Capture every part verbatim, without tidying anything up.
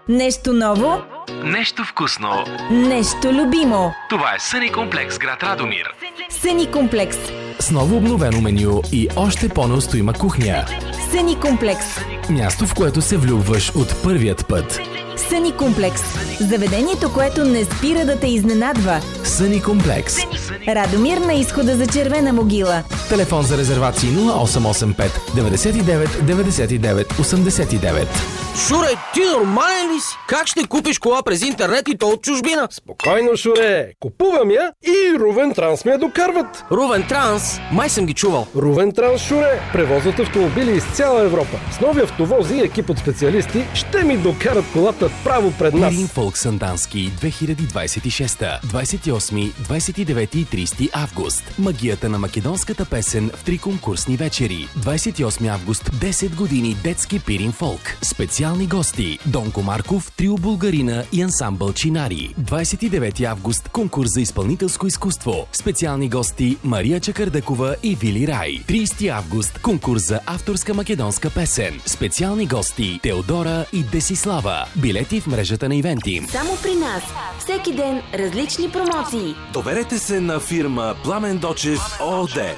Нещо ново, нещо вкусно, нещо любимо. Това е Съни комплекс, град Радомир. Съни комплекс. С ново обновено меню и още по-неустоима кухня. Съни комплекс. Място, в което се влюбваш от първият път. Съни комплекс. Заведението, което не спира да те изненадва. Съни комплекс. Радомир на изхода за Червена могила. Телефон за резервации нула осем осем пет деветдесет и девет деветдесет и девет осемдесет и девет. Шуре, ти нормален ли си? Как ще купиш кола през интернет и то от чужбина? Спокойно, Шуре. Купувам я и Рувен Транс ме я докарват. Рувен Транс? Май съм ги чувал. Рувен Транс, Шуре, превозват автомобили из цяла Европа. С нови автовози и екип от специалисти ще ми докарат колата право пред нас. Пирин Фолк Сандански две хиляди двадесет и шеста, двадесет и осми, двадесет и девети и тридесети август. Магията на македонската песен в три конкурсни вечери. двадесет и осми август, десет години детски Пирин Фолк. Специални гости Донко Марков, трио Булгарина и ансамбъл Чинари. двадесет и девети август, конкурс за изпълнителско изкуство. Специални гости Мария Чакърдъкова и Вили Рай. тридесети август, конкурс за авторска македонска песен. Специални гости Теодора и Десислава. Билети в мрежата на Ивентим. Само при нас. Всеки ден различни промоции. Доверете се на фирма Пламен Дочев ООД.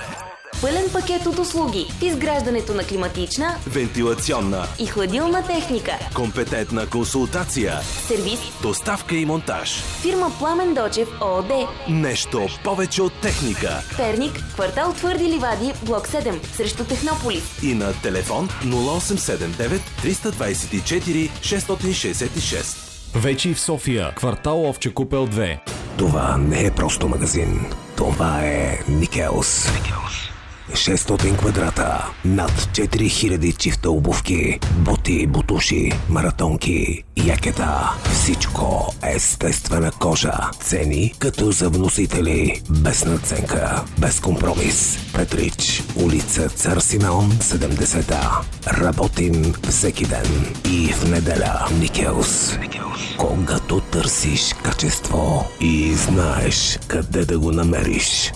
Пълен пакет от услуги в изграждането на климатична, вентилационна и хладилна техника, компетентна консултация, сервис, доставка и монтаж. Фирма Пламен Дочев ООД. Нещо повече от техника. Перник, квартал Твърди ливади, блок седем, срещу Технополис. И на телефон нула осем седем девет триста двадесет и четири шестстотин шестдесет и шест. Вече и в София, квартал Овче купел две. Това не е просто магазин. Това е Никелс. шестстотин квадрата, над четири хиляди чифта обувки, боти, бутуши, маратонки, якета. Всичко естествена кожа. Цени като за вносители. Без надценка, без компромис. Петрич, улица Цар Симеон седемдесет. Работим всеки ден и в неделя. Никелс. Когато търсиш качество и знаеш къде да го намериш.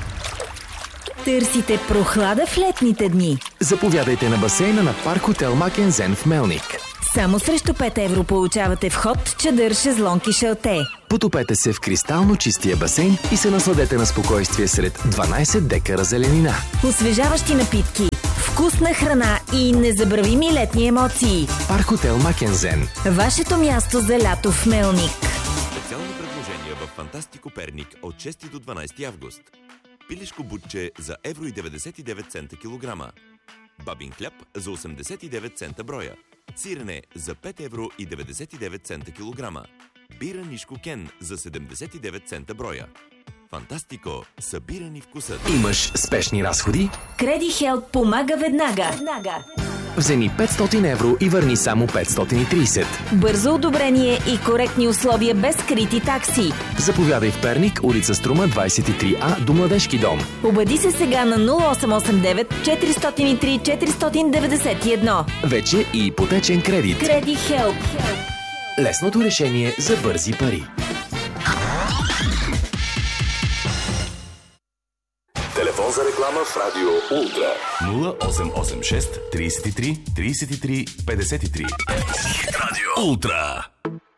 Търсите прохлада в летните дни. Заповядайте на басейна на Парк Хотел Макензен в Мелник. Само срещу пет евро получавате вход, чадър, шезлонг и шалте. Потопете се в кристално чистия басейн и се насладете на спокойствие сред дванадесет декара зеленина. Освежаващи напитки, вкусна храна и незабравими летни емоции. Парк Хотел Макензен. Вашето място за лято в Мелник. Специални предложения в Фантастико Перник от шести до дванадесети август. Пилешко бутче за евро и деветдесет и девет цента килограма. Бабин хляб за осемдесет и девет цента броя. Сирене за пет евро и деветдесет и девет цента килограма. Бира Нишко Кен за седемдесет и девет цента броя. Фантастико, събирани вкусът. Имаш спешни разходи? Креди Хелп помага веднага. веднага. Вземи петстотин евро и върни само петстотин и тридесет. Бързо одобрение и коректни условия без скрити такси. Заповядай в Перник, улица Струма двадесет и три А до Младежки дом. Обади се сега на нула осем осем девет четиристотин и три четиристотин деветдесет и едно. Вече и ипотечен кредит. Креди Хелп. Лесното решение за бързи пари. Телефон за реклама в Радио Ултра. нула осем осем шест тридесет и три тридесет и три петдесет и три. Радио Ултра.